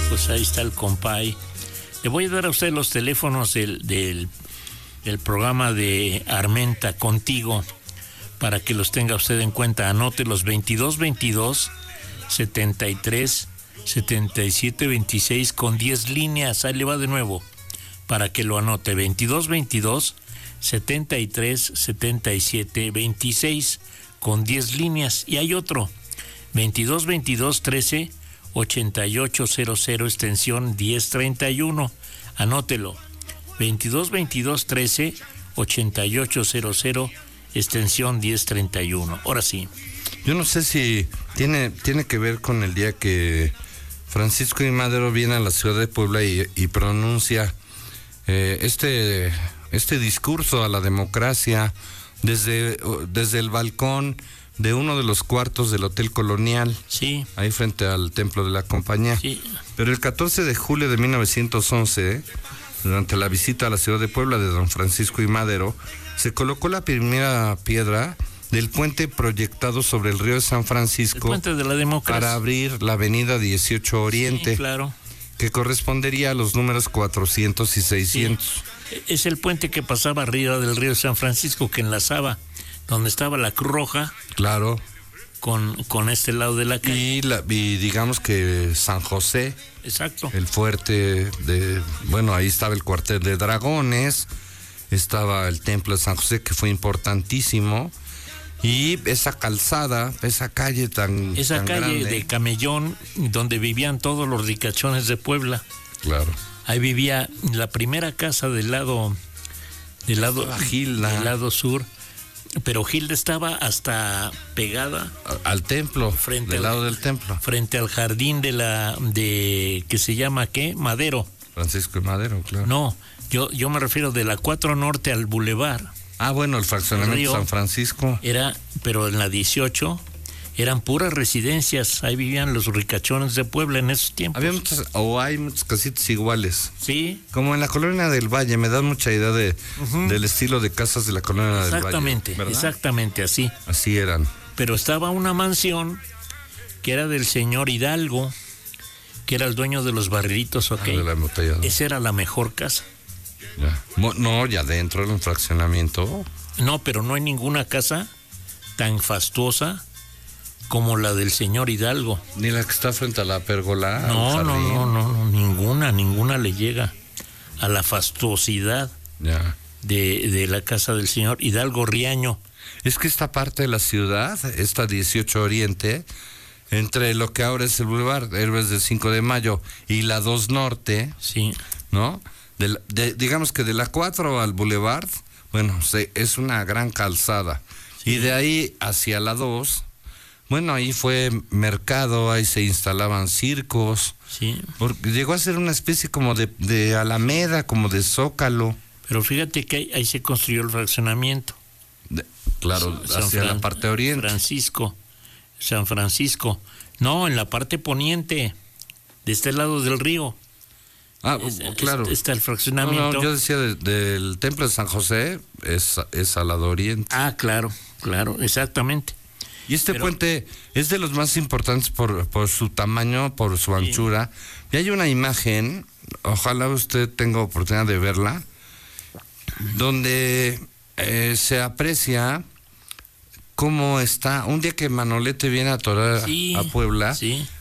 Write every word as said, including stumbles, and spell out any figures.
pues ahí está el compay. Le voy a dar a usted los teléfonos del, del, del programa de Armenta Contigo para que los tenga usted en cuenta. Anote los veintidós veintidós setenta y tres setenta y siete veintiséis con diez líneas. Ahí le va de nuevo para que lo anote. veintidós veintidós setenta y tres setenta y siete veintiséis con diez líneas. Y hay otro, veintidós veintidós trece ochenta y ocho cero cero extensión diez treinta y uno. Anótelo. veintidós veintidós trece ochenta y ocho cero cero extensión diez treinta y uno. Ahora sí. Yo no sé si tiene, tiene que ver con el día que Francisco I. Madero viene a la ciudad de Puebla y, y pronuncia eh, este, este discurso a la democracia desde, desde el balcón de uno de los cuartos del Hotel Colonial, sí, ahí frente al Templo de la Compañía. Sí. Pero el catorce de julio de mil novecientos once, durante la visita a la ciudad de Puebla de don Francisco I. Madero, se colocó la primera piedra del puente proyectado sobre el río de San Francisco, el puente de la democracia, para abrir la avenida dieciocho Oriente, sí, claro, que correspondería a los números cuatrocientos y seiscientos. Sí. Es el puente que pasaba arriba del río de San Francisco, que enlazaba donde estaba la Cruz Roja, claro, con, con este lado de la calle. Y, la, y digamos que San José, exacto, el fuerte de, bueno, ahí estaba el cuartel de dragones, estaba el templo de San José, que fue importantísimo, y esa calzada, esa calle tan esa tan calle grande, de Camellón, donde vivían todos los ricachones de Puebla. Claro. Ahí vivía la primera casa del lado del lado Gilda, del lado sur, pero Gilda estaba hasta pegada al templo, frente del al, lado del templo, frente al jardín de la de que se llama ¿qué? Madero. Francisco Madero, claro. No, yo yo me refiero de la cuatro Norte al Boulevard. Ah, bueno, el fraccionamiento San Francisco. Era, pero en la dieciocho eran puras residencias, ahí vivían los ricachones de Puebla en esos tiempos. Había muchas, o hay muchas casitas iguales. Sí. Como en la colonia del Valle, me da mucha idea de, uh-huh. del estilo de casas de la colonia del Valle. Exactamente, exactamente así. Así eran. Pero estaba una mansión que era del señor Hidalgo, que era el dueño de los barrilitos, ok. Ah, de la embotellada. Esa era la mejor casa. Ya. No, ya dentro del fraccionamiento. No, pero no hay ninguna casa tan fastuosa como la del señor Hidalgo. Ni la que está frente a la pérgola. No, no, no, no, no, ninguna, ninguna le llega a la fastuosidad ya. de, de la casa del señor Hidalgo Riaño. Es que esta parte de la ciudad, esta dieciocho Oriente, entre lo que ahora es el Boulevard Héroes del cinco de mayo y la dos Norte, sí, ¿no? De, de, digamos que de la cuatro al Boulevard, bueno, se, es una gran calzada. Sí. Y de ahí hacia la dos, bueno, ahí fue mercado, ahí se instalaban circos. Sí. Porque llegó a ser una especie como de, de alameda, como de zócalo. Pero fíjate que ahí, ahí se construyó el fraccionamiento. De, claro, San hacia Fran, la parte oriente. Francisco, San Francisco. No, en la parte poniente, de este lado del río. Ah, es, claro. Es, está el fraccionamiento. No, no, yo decía de, del templo de San José, es, es al lado oriente. Ah, claro, claro, exactamente. Y este Pero, puente es de los más importantes por, por su tamaño, por su anchura. Sí. Y hay una imagen, ojalá usted tenga oportunidad de verla, donde eh, se aprecia cómo está. Un día que Manolete viene a torar sí, a Puebla, sí.